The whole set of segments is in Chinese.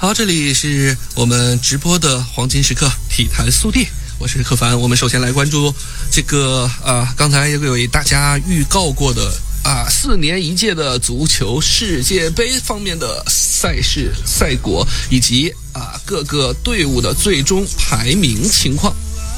好，这里是我们直播的黄金时刻体坛速递，我是柯凡。我们首先来关注这个刚才也有大家预告过的4年一届的足球世界杯方面的赛事赛果，以及各个队伍的最终排名情况。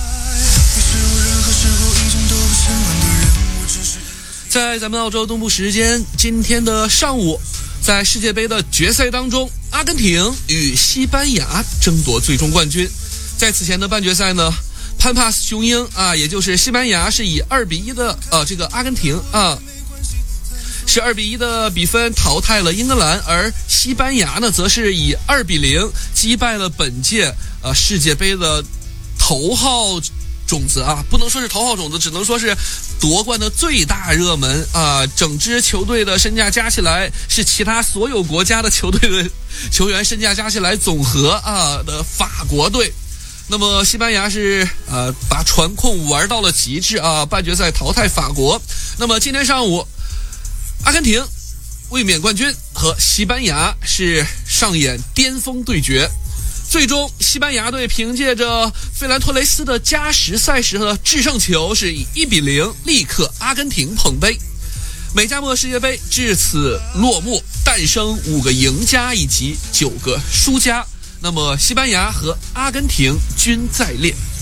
在咱们澳洲东部时间今天的上午，在世界杯的决赛当中，阿根廷与西班牙争夺最终冠军。在此前的半决赛呢，潘帕斯雄鹰也就是西班牙是以2-1的这个阿根廷是2-1的比分淘汰了英格兰，而西班牙呢则是以2-0击败了本届世界杯的头号种子不能说是头号种子，只能说是夺冠的最大热门整支球队的身价加起来是其他所有国家的球队的球员身价加起来总和的法国队。那么西班牙是把传控玩到了极致半决赛淘汰法国。那么今天上午，阿根廷卫冕冠军和西班牙是上演巅峰对决。最终西班牙队凭借着费兰托雷斯的加时赛时的制胜球，是以1-0力克阿根廷捧杯。美加墨世界杯至此落幕，诞生5个赢家以及9个输家。那么西班牙和阿根廷均在列。